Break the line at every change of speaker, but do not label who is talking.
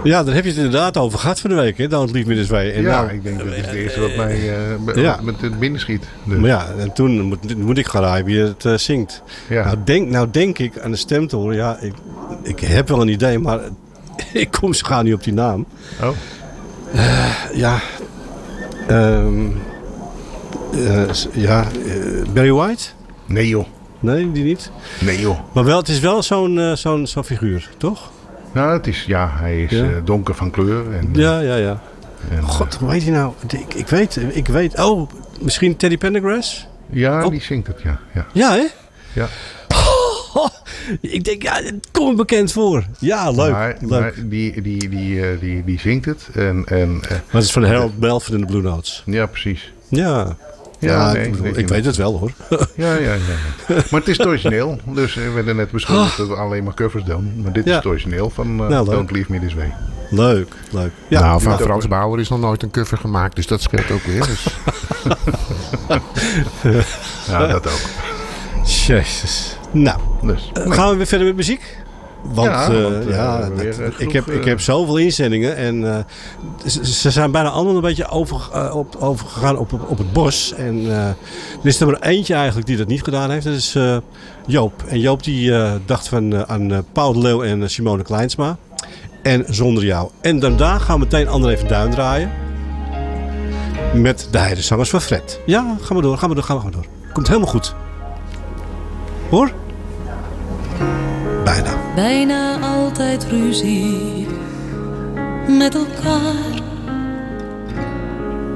Ja, daar heb je het inderdaad over gehad van de week, hè? Don't Leave Me This Way. En
Ik denk dat is het eerste wat mij met het binnen schiet. Dus.
Maar ja, en toen moet ik gaan raaien wie het zingt.
Ja.
Nou denk ik aan de stem te horen. Ja, ik heb wel een idee, maar ik kom zo gauw niet op die naam.
Oh.
Barry White?
Nee joh.
Nee, die niet.
Nee joh.
Maar wel, het is wel zo'n figuur, toch?
Nou, hij is donker van kleur. En,
Ja.
En,
God, hoe heet hij nou? Ik weet. Oh, misschien Teddy Pendergrass?
Ja, die zingt het, ja.
Ja, hè?
Ja.
Ik denk, het komt me bekend voor. Ja, leuk.
Maar die zingt het. Maar
het is van Harold Melvin in de Blue Notes.
Ja, precies.
Ja. Ik weet het wel, hoor.
Ja. Maar het is het origineel. Dus we werden net beschuldigd dat we alleen maar covers doen. Maar dit is het origineel van Don't Leave Me This Way.
Leuk. Ja,
van Frans Bauer is nog nooit een cover gemaakt. Dus dat scheelt ook weer. Dus.
Ja, dat ook.
Jezus. Nou, gaan we weer verder met muziek? Want ik heb zoveel inzendingen en ze zijn bijna allemaal een beetje overgegaan op het bos. En er is er maar eentje eigenlijk die dat niet gedaan heeft. Dat is Joop. En Joop die dacht aan Paul de Leeuw en Simone Kleinsma. En Zonder Jou. En daarna gaan we meteen André van Duin draaien. Met de Heidezangers van Fred. Ja, gaan we door. Komt helemaal goed. Hoor? Bijna
altijd ruzie met elkaar.